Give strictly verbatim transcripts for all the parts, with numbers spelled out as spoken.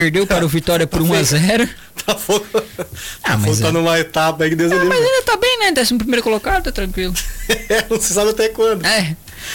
Perdeu para o Vitória por um a zero. Tá fogo. Ah, tá mas faltando é. uma etapa aí que Deus Ah, livre. mas ainda tá bem, né? Décimo primeiro colocado, tá tranquilo. Não se sabe até quando. É.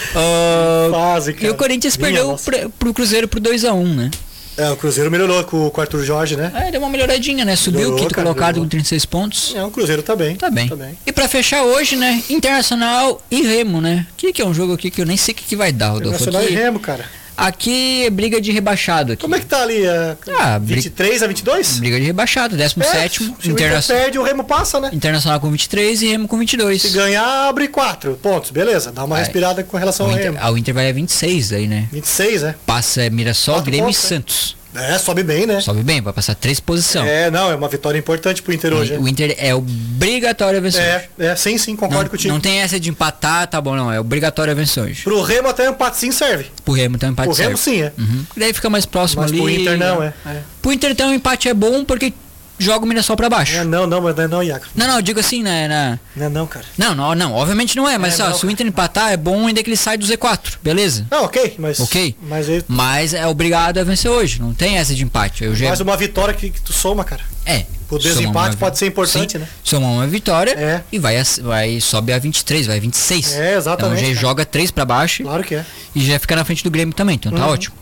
Uh, Fase, cara. E o Corinthians Minha perdeu nossa. pra, pro Cruzeiro por dois a um, né? É, o Cruzeiro melhorou com, com o Arthur Jorge, né? É, deu uma melhoradinha, né? Subiu Melhorou, o quinto cara, colocado melhorou. com trinta e seis pontos. É, o Cruzeiro tá bem. Tá bem. Tá bem. E pra fechar hoje, né? Internacional e Remo, né? Que que é um jogo aqui que eu nem sei o que, que vai dar, Rodolfo. Nacional e Aqui, Remo, cara. aqui é briga de rebaixado aqui. Como é que tá ali? É, Ah, vinte e três a vinte e dois? Briga de rebaixado, décimo sétimo. É, se o Inter Interna... perde, o Remo passa, né? Internacional com vinte e três e Remo com vinte e dois. Se ganhar, abre quatro pontos. Beleza, dá uma Vai. respirada com relação O ao Inter, Remo. ah, o Inter vai a vinte e seis aí, né? vinte e seis, né? Passa é, Mirassol, Quatro Grêmio pontos, e né? Santos. É, sobe bem, né? Sobe bem, vai passar três posições. É, não, é uma vitória importante pro Inter hoje. O Inter é obrigatório a vencer hoje. É, é, sim, sim, concordo Não, contigo. não tem essa de empatar, tá bom, não. É obrigatório a vencer hoje. Pro Remo até um empate sim serve. Pro Remo tem um empate Pro Remo certo. sim, é. Uhum. Daí fica mais próximo Mas ali. pro Inter não, é. é. Pro Inter então um empate é bom porque joga o Mirassol pra baixo. É, não, não, mas não é não, Iago. Não, não, eu digo assim, né? Na... Não é não, cara. Não, não, não, obviamente não é, mas É, ó, não, se o Inter empatar é bom ainda que ele sai do Z quatro, beleza? Não, ok, mas... Ok. Mas, ele, Mas é obrigado a vencer hoje, não tem essa de empate. Eu já... mais uma vitória que, que tu soma, cara. É. O soma desempate uma- pode ser importante, Sim, né? Soma uma vitória É. e vai, a- vai sobe a vinte e três, vai a vinte e seis. É, exatamente, Então já cara. joga três pra baixo Claro que é. e já fica na frente do Grêmio também, então tá Uhum. ótimo.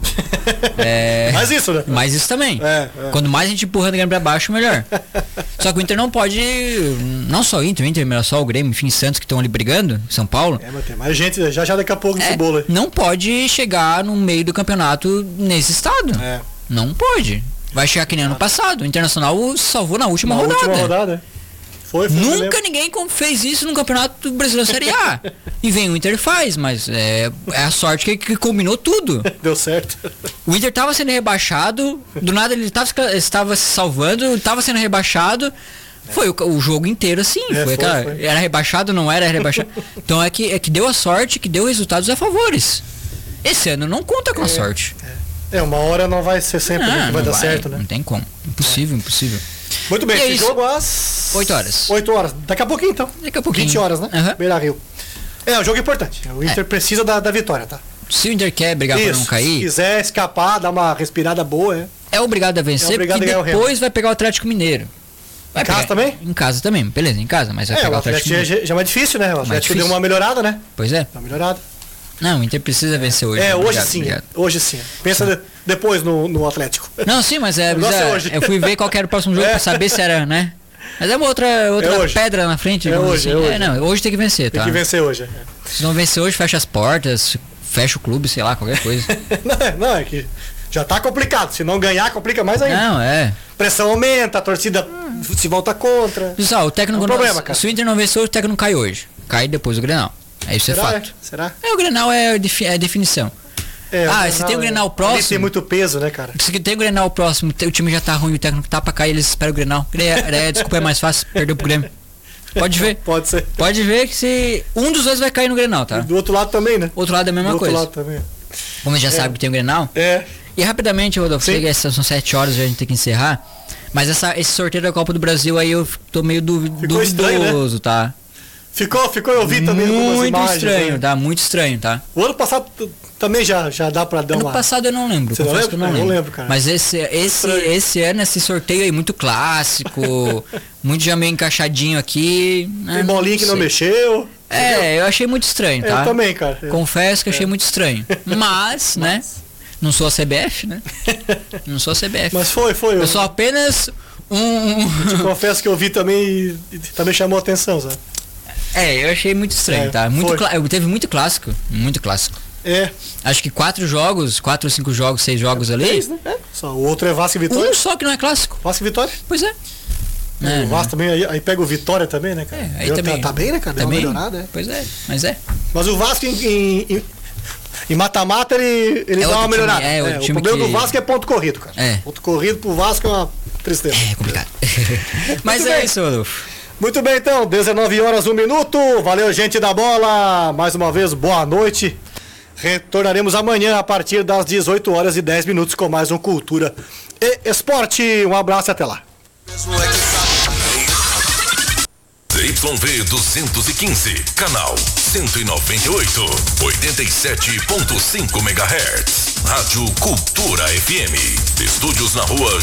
É... Mas isso, né? Mas isso também. É, é. Quando mais a gente empurrando o Grêmio pra baixo, melhor. Só que o Inter não pode. Não só o Inter, o Inter, só o Grêmio, enfim, Santos que estão ali brigando, São Paulo. É, mas tem mais gente, já já daqui a pouco nesse É, bolo aí. não pode chegar no meio do campeonato nesse estado. É. Não pode. Vai chegar que nem ano passado. O Internacional salvou na última Na rodada. última rodada. Foi, foi. eu Nunca lembro. ninguém com- fez isso no Campeonato Brasileiro Série A. E vem o Inter e faz, mas é, é a sorte que, que combinou tudo. Deu certo. O Inter tava sendo rebaixado, do nada ele tava, estava se salvando, tava sendo rebaixado. Foi o, o jogo inteiro assim. É, foi, foi, aquela- foi. Era rebaixado, não era, era rebaixado. Então é que, é que deu a sorte, que deu resultados a favores. Esse ano não conta com a sorte. É, uma hora não vai ser sempre né, que vai não dar certo, né? Não tem como. Impossível, impossível. Muito bem, E é esse isso. jogo às... oito horas. oito horas. Daqui a pouquinho, então. Daqui a pouquinho. vinte horas, né? Aham. Beira Rio. É, um jogo importante. O Inter precisa da, da vitória, tá? Se o Inter quer brigar para não Isso. Se cair, quiser escapar, dar uma respirada boa, é. é obrigado a vencer, É obrigado porque a ganhar o Remo. depois vai pegar o Atlético Mineiro. Vai Em casa pegar- também? Em casa também, beleza, em casa, mas vai É, pegar o o Atlético Atlético Mineiro. já, já é mais difícil, né? O Atlético difícil. deu uma melhorada, né? Pois é. Uma melhorada. Não, o Inter precisa vencer hoje. É, né? hoje Obrigado, sim. obrigado. Hoje sim. Pensa de- depois no, no Atlético. Não, sim, mas é, O negócio mas é- é hoje. eu fui ver qual que era o próximo jogo É. pra saber se era, né? Mas é uma outra, outra É hoje. pedra na frente. É digamos hoje, assim. é hoje. não, hoje tem que vencer, Tem tá? que vencer hoje. Se não vencer hoje, fecha as portas, fecha o clube, sei lá, qualquer coisa. Não, é- não, é que já tá complicado. Se não ganhar, complica mais ainda. Não, é. Pressão aumenta, a torcida se volta contra. Pessoal, o técnico É um não- problema, cara. se o Inter não vencer, o técnico cai hoje. Cai depois do Grenal. É isso, é Será? fato. É? Será? É, o Grenal é, defi- é definição. É, Ah, o se tem o Grenal ali próximo- tem muito peso, né, cara? Se tem o Grenal próximo, o time já tá ruim, o técnico tá pra cair, eles esperam o Grenal. É, é, desculpa, é mais fácil, perdeu pro Grêmio. Pode ver. Pode ser. Pode ver que se um dos dois vai cair no Grenal, tá? Do outro lado também, né? Outro lado é a mesma Do outro coisa. lado também. Como já sabe que tem o Grenal. É. E rapidamente, Rodolfo, Sim. sei que essas são sete horas, já a gente tem que encerrar. Mas essa, esse sorteio da Copa do Brasil aí eu tô meio duvi- Ficou estranho, né? duvidoso, tá? Ficou, ficou, eu vi também algumas Muito imagens. estranho, né? tá? Muito estranho, tá? O ano passado t- também já, já dá pra dar Ano uma... passado eu não lembro, Você não confesso que eu não lembra? Eu lembro. lembro, cara. Mas esse, esse, Estranho. esse ano, esse sorteio aí, muito clássico, muito já meio encaixadinho aqui. né? Tem bolinha que não sei. mexeu. É, eu achei muito estranho, tá? Eu também, cara. Eu- Confesso que É. achei muito estranho. Mas, né? Não sou a C B F, né? Não sou a C B F. Mas foi, foi. Eu Eu sou apenas um. te confesso que eu vi também e, e também chamou a atenção, sabe? É, eu achei muito estranho, É, tá? Muito foi. clá- Teve muito clássico. Muito clássico. É. Acho que quatro jogos, quatro ou cinco jogos, seis jogos ali. Três, né? É. Só o outro é Vasco e Vitória. Um só que não é clássico. Vasco e Vitória. Pois é. É, o Vasco também, aí, aí pega o Vitória também, né, cara? É, aí Deu- também. Tá, tá bem, né, cara? Deu uma Também. melhorada, é. Pois é, mas é. Mas o Vasco em, em, em- em mata-mata ele, ele É dá outro uma melhorada. time, é outro o time problema que- do Vasco é ponto corrido, cara. É. Ponto corrido pro Vasco é uma tristeza. É complicado. mas Muito é bem. isso, Rodolfo. Muito bem, então, dezenove horas, um minuto. Valeu, gente da bola. Mais uma vez, boa noite. Retornaremos amanhã a partir das dezoito horas e dez minutos com mais um Cultura e Esporte. Um abraço e até lá. Y V duzentos e quinze, canal cento e noventa e oito, oitenta e sete ponto cinco megahertz. Rádio Cultura F M. Estúdios na rua